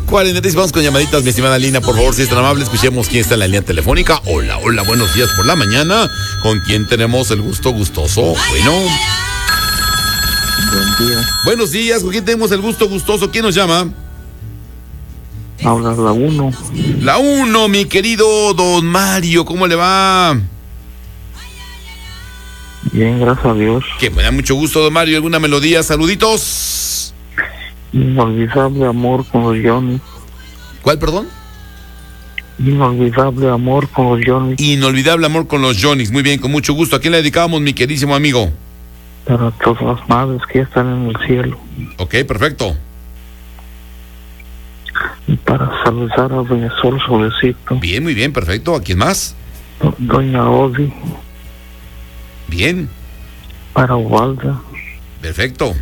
6:43, vamos con llamaditas, mi estimada Lina, por favor, si es tan amable, escuchemos quién está en la línea telefónica. Hola, hola, buenos días por la mañana. ¿Con quién tenemos el gusto gustoso? Bueno. Buen día. Buenos días, ¿con quién tenemos el gusto gustoso? ¿Quién nos llama? Habla la 1. La 1, mi querido don Mario, ¿cómo le va? Bien, gracias a Dios. Que me da mucho gusto, don Mario. ¿Alguna melodía? Saluditos. Inolvidable amor con los Johnny. ¿Cuál, perdón? Inolvidable amor con los Johnny. Inolvidable amor con los Johnnies. Muy bien, con mucho gusto. ¿A quién le dedicamos, mi queridísimo amigo? Para todas las madres que están en el cielo. Ok, perfecto. Y para saludar a Doña Sol Solecito. Bien, muy bien, perfecto. ¿A quién más? Doña Odi. Bien. Para Ubalda. Perfecto.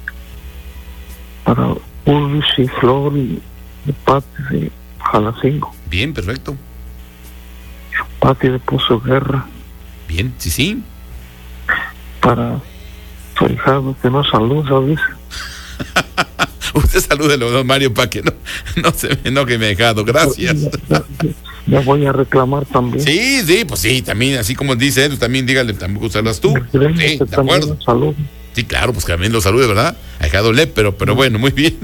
Para Ulrich y Flor y Pati de Jalacingo. Bien, perfecto. Pati de Pozo Guerra. Bien, sí, sí. Para su hijado que no saluda, dice. Usted salúdelo, don Mario, para que no se me enoje, me ha dejado. Gracias. Ya voy a reclamar también. Sí, pues sí, también, así como dice él, también dígale, tampoco usarlas tú. Sí, de acuerdo. Sí, claro, pues que también lo salude, ¿verdad? Ha dejado pero bueno, muy bien.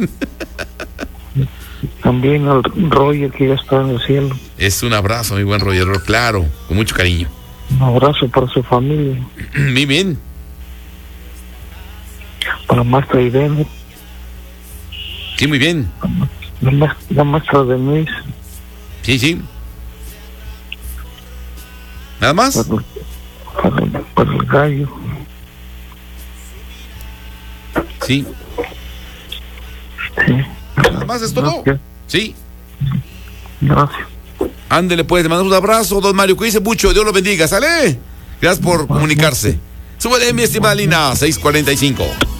También al Roger que ya está en el cielo. Es un abrazo, mi buen Roger, claro, con mucho cariño. Un abrazo para su familia. Muy bien. Para maestra Irene. Sí, muy bien. La maestra Denise. Sí, sí. ¿Nada más? Para el gallo. Sí. Sí. ¿Nada más es todo? Gracias. Sí. Gracias. Ándele, pues, le mandamos un abrazo, don Mario, cuídese mucho, Dios lo bendiga, ¿sale? Gracias por comunicarse. Súbele, mi estimada Lina, 6:45.